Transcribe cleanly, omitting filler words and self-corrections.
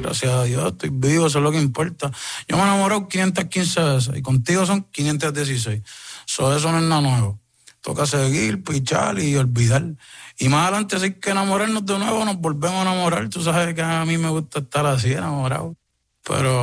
gracias a Dios, estoy vivo, eso es lo que importa. Yo me he enamorado 515 veces y contigo son 516. Eso no es nada nuevo. Toca seguir, pichar y olvidar. Y más adelante, si hay que enamorarnos de nuevo, nos volvemos a enamorar. Tú sabes que a mí me gusta estar así, enamorado. Pero